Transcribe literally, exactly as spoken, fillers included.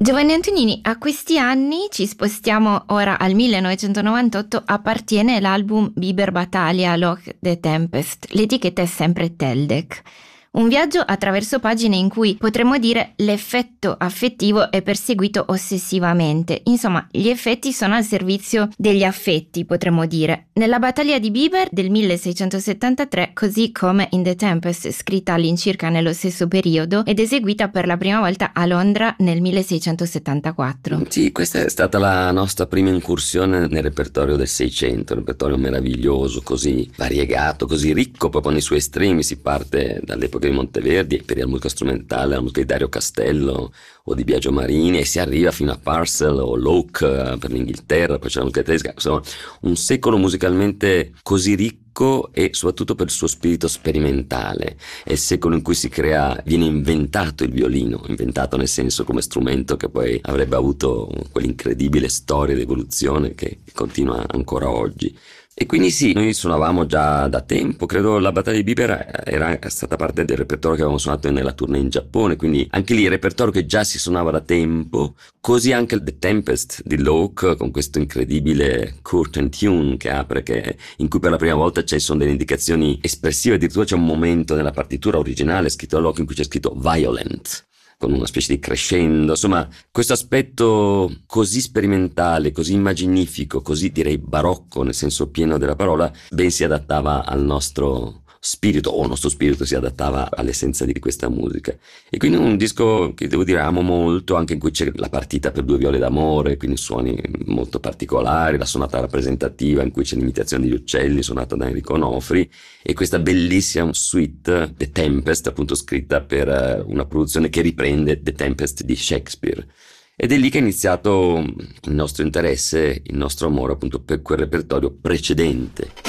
Giovanni Antonini, a questi anni ci spostiamo ora al millenovecentonovantotto, appartiene l'album Bieber Battaglia Loch the Tempest, l'etichetta è sempre Teldec. Un viaggio attraverso pagine in cui potremmo dire l'effetto affettivo è perseguito ossessivamente. Insomma, gli effetti sono al servizio degli affetti, potremmo dire. Nella battaglia di Bieber del milleseicentosettantatré, così come in The Tempest, scritta all'incirca nello stesso periodo ed eseguita per la prima volta a Londra nel milleseicentosettantaquattro. Sì, questa è stata la nostra prima incursione nel repertorio del Seicento, un repertorio meraviglioso, così variegato, così ricco proprio nei suoi estremi. Si parte dall'epoca di Monteverdi per la musica strumentale, la musica di Dario Castello o di Biagio Marini, e si arriva fino a Purcell o Locke per l'Inghilterra, poi c'è la musica tedesca. Insomma, un secolo musicalmente così ricco e soprattutto per il suo spirito sperimentale. È il secolo in cui si crea, viene inventato il violino, inventato nel senso come strumento che poi avrebbe avuto quell'incredibile storia di evoluzione che continua ancora oggi. E quindi sì, noi suonavamo già da tempo, credo la battaglia di Bieber era stata parte del repertorio che avevamo suonato nella tournée in Giappone, quindi anche lì il repertorio che già si suonava da tempo, così anche The Tempest di Locke con questo incredibile curtain tune che apre, che, in cui per la prima volta ci sono delle indicazioni espressive, addirittura c'è un momento nella partitura originale scritto da Locke in cui c'è scritto violent, con una specie di crescendo. Insomma, questo aspetto così sperimentale, così immaginifico, così direi barocco nel senso pieno della parola, ben si adattava al nostro spirito, o il nostro spirito si adattava all'essenza di questa musica. E quindi un disco che devo dire amo molto, anche in cui c'è la partita per due viole d'amore, quindi suoni molto particolari, la sonata rappresentativa in cui c'è l'imitazione degli uccelli suonata da Enrico Onofri, e questa bellissima suite The Tempest, appunto scritta per una produzione che riprende The Tempest di Shakespeare. Ed è lì che è iniziato il nostro interesse, il nostro amore appunto per quel repertorio precedente